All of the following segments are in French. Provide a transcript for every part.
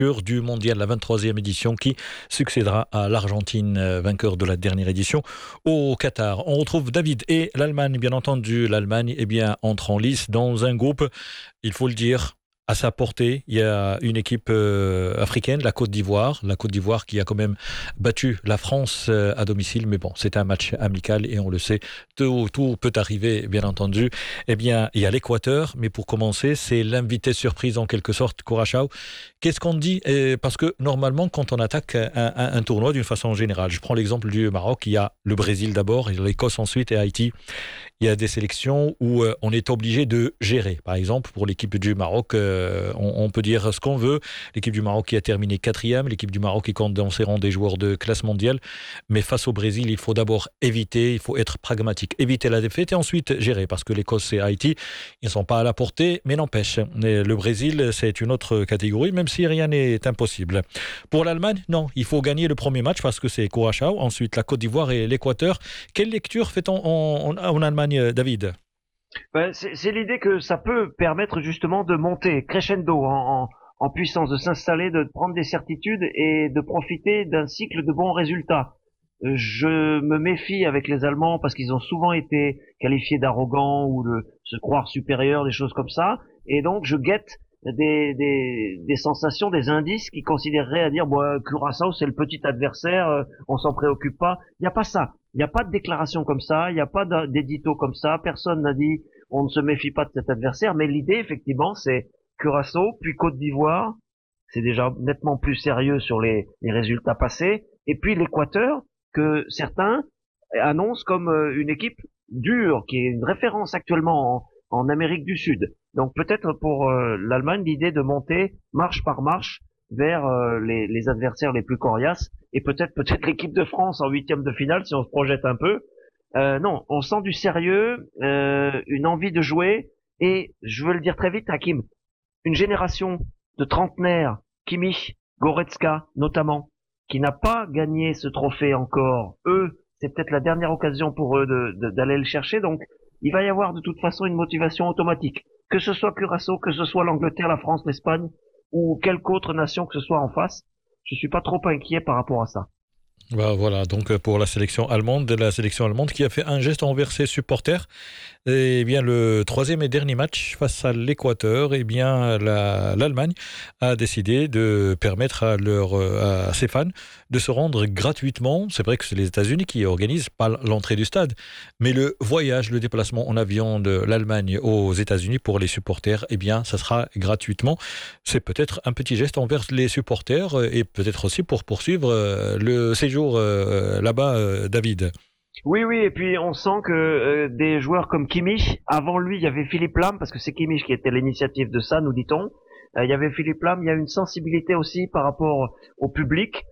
du mondial, la 23e édition qui succédera à l'Argentine, vainqueur de la dernière édition au Qatar. On retrouve David et l'Allemagne, bien entendu. L'Allemagne entre en lice dans un groupe, il faut le dire, à sa portée. Il y a une équipe africaine, la Côte d'Ivoire qui a quand même battu la France à domicile, mais bon, c'est un match amical et on le sait, tout peut arriver, bien entendu. Il y a l'Équateur, mais pour commencer, c'est l'invité surprise en quelque sorte, Curaçao. Qu'est-ce qu'on dit? Parce que normalement, quand on attaque un tournoi d'une façon générale, je prends l'exemple du Maroc, il y a le Brésil d'abord, l'Écosse ensuite et Haïti. Il y a des sélections où on est obligé de gérer. Par exemple, pour l'équipe du Maroc, on peut dire ce qu'on veut. L'équipe du Maroc qui a terminé 4e, l'équipe du Maroc qui compte dans ses rangs des joueurs de classe mondiale. Mais face au Brésil, il faut d'abord éviter, il faut être pragmatique, éviter la défaite et ensuite gérer. Parce que l'Écosse et Haïti, ils ne sont pas à la portée, mais n'empêche. Le Brésil, c'est une autre catégorie, même si rien n'est impossible. Pour l'Allemagne, non, il faut gagner le premier match parce que c'est Curaçao, ensuite la Côte d'Ivoire et l'Équateur. Quelle lecture fait-on en Allemagne, David? C'est l'idée que ça peut permettre justement de monter crescendo en puissance, de s'installer, de prendre des certitudes et de profiter d'un cycle de bons résultats. Je me méfie avec les Allemands parce qu'ils ont souvent été qualifiés d'arrogants ou de se croire supérieurs, des choses comme ça. Et donc je guette des sensations, des indices qui considéreraient à dire Curaçao c'est le petit adversaire, on s'en préoccupe pas. Il n'y a pas ça. Il n'y a pas de déclaration comme ça, il n'y a pas d'édito comme ça, personne n'a dit on ne se méfie pas de cet adversaire, mais l'idée effectivement c'est Curaçao, puis Côte d'Ivoire, c'est déjà nettement plus sérieux sur les résultats passés, et puis l'Équateur que certains annoncent comme une équipe dure, qui est une référence actuellement en Amérique du Sud. Donc peut-être pour l'Allemagne l'idée de monter marche par marche vers les adversaires les plus coriaces et peut-être l'équipe de France en huitième de finale si on se projette un peu. Non, on sent du sérieux, une envie de jouer et je veux le dire très vite, Hakim, une génération de trentenaires, Kimmich, Goretzka notamment, qui n'a pas gagné ce trophée encore. Eux, c'est peut-être la dernière occasion pour eux d'aller le chercher. Donc, il va y avoir de toute façon une motivation automatique. Que ce soit Curaçao, que ce soit l'Angleterre, la France, l'Espagne, ou quelque autre nation que ce soit en face, je suis pas trop inquiet par rapport à ça. Voilà, donc pour la sélection allemande qui a fait un geste envers ses supporters. Et bien le troisième et dernier match face à l'Équateur, et bien l'Allemagne a décidé de permettre à ses fans de se rendre gratuitement. C'est vrai que c'est les États-Unis qui organisent pas l'entrée du stade, mais le voyage, le déplacement en avion de l'Allemagne aux États-Unis pour les supporters, eh bien ça sera gratuitement. C'est peut-être un petit geste envers les supporters et peut-être aussi pour poursuivre le séjour là-bas, David. Oui, et puis on sent que des joueurs comme Kimmich, avant lui il y avait Philippe Lahm, parce que c'est Kimmich qui était à l'initiative de ça, nous dit-on. Il y avait Philippe Lahm, il y a une sensibilité aussi par rapport au public.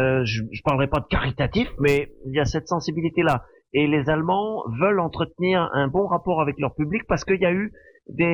Je parlerai pas de caritatif, mais il y a cette sensibilité-là. Et les Allemands veulent entretenir un bon rapport avec leur public parce qu'il y a eu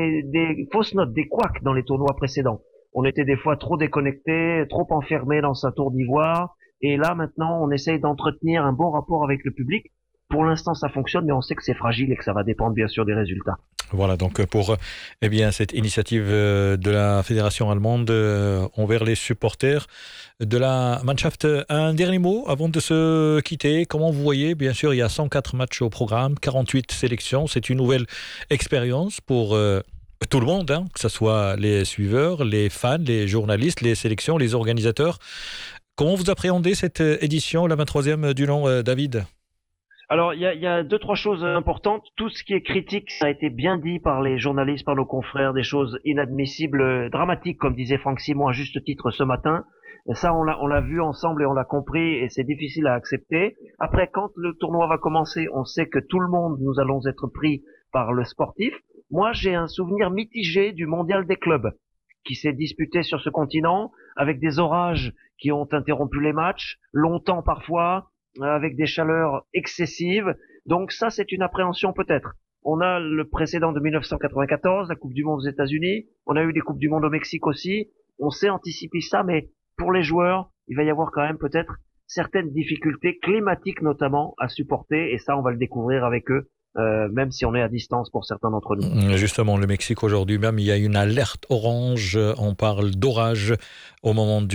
des fausses notes, des couacs dans les tournois précédents. On était des fois trop déconnectés, trop enfermés dans sa tour d'ivoire. Et là, maintenant, on essaye d'entretenir un bon rapport avec le public. Pour l'instant, ça fonctionne, mais on sait que c'est fragile et que ça va dépendre, bien sûr, des résultats. Voilà, donc pour cette initiative de la fédération allemande envers les supporters de la Mannschaft. Un dernier mot avant de se quitter. Comment vous voyez? Bien sûr, il y a 104 matchs au programme, 48 sélections. C'est une nouvelle expérience pour tout le monde, hein, que ce soit les suiveurs, les fans, les journalistes, les sélections, les organisateurs. Comment vous appréhendez cette édition, la 23e du nom, David? Alors, il y a deux, trois choses importantes. Tout ce qui est critique, ça a été bien dit par les journalistes, par nos confrères, des choses inadmissibles, dramatiques, comme disait Franck Simon à juste titre ce matin. Et ça, on l'a vu ensemble et on l'a compris et c'est difficile à accepter. Après, quand le tournoi va commencer, on sait que tout le monde, nous allons être pris par le sportif. Moi, j'ai un souvenir mitigé du mondial des clubs qui s'est disputé sur ce continent avec des orages qui ont interrompu les matchs, longtemps parfois, avec des chaleurs excessives. Donc ça, c'est une appréhension peut-être. On a le précédent de 1994, la Coupe du Monde aux États-Unis. On a eu des Coupes du Monde au Mexique aussi. On sait anticiper ça, mais pour les joueurs, il va y avoir quand même peut-être certaines difficultés climatiques notamment à supporter. Et ça, on va le découvrir avec eux, même si on est à distance pour certains d'entre nous. Justement, le Mexique aujourd'hui même, il y a une alerte orange. On parle d'orage au moment du